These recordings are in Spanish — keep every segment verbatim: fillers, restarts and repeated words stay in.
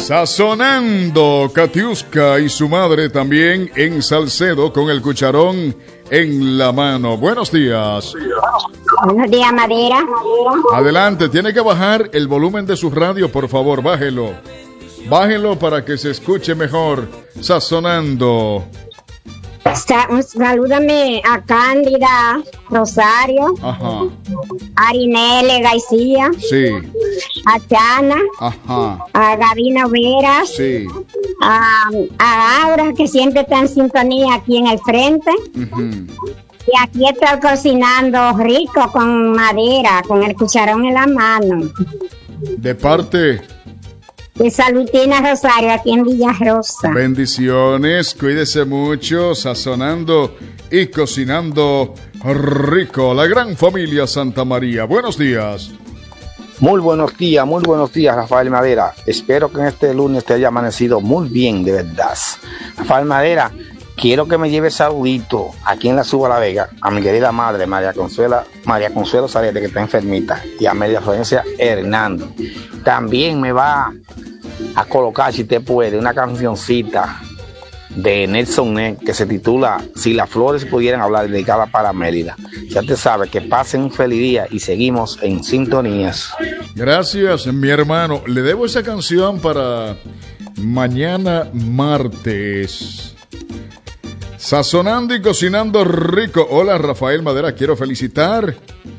Sazonando, Katiuska y su madre también en Salcedo con el cucharón en la mano. Buenos días. Buenos días, Madera. Adelante, tiene que bajar el volumen de su radio, por favor, bájelo. Bájelo para que se escuche mejor. Sazonando. Sa- salúdame a Cándida Rosario, Ajá. a Arinele García, Sí. a Chana, Ajá. a Gabina Veras, Sí. a, a Aura, que siempre está en sintonía aquí en el frente. Ujú. Y aquí estoy cocinando rico con madera, con el cucharón en la mano. De parte, De Salutina Rosario, aquí en Villarrosa. bendiciones, cuídese mucho, sazonando y cocinando rico. La gran familia Santa María. Buenos días. Muy buenos días, muy buenos días, Rafael Madera. Espero que en este lunes te haya amanecido muy bien, de verdad. Rafael Madera, quiero que me lleves saludito aquí en la Suba La Vega a mi querida madre, María Consuela, María Consuelo Sarete, que está enfermita, y a María Florencia Hernández. También me va a colocar, si te puede, una cancioncita de Nelson Ned que se titula Si las flores pudieran hablar, dedicada para Mérida. Ya te sabes, que pasen un feliz día y seguimos en sintonías. Gracias, mi hermano. Le debo esa canción para mañana martes. Sazonando y cocinando rico. Hola, Rafael Madera. Quiero felicitar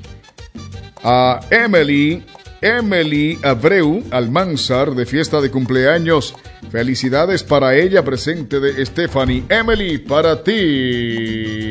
a Emily, Emily Abreu Almanzar, de fiesta de cumpleaños. Felicidades para ella, presente de Stephanie. Emily, para ti.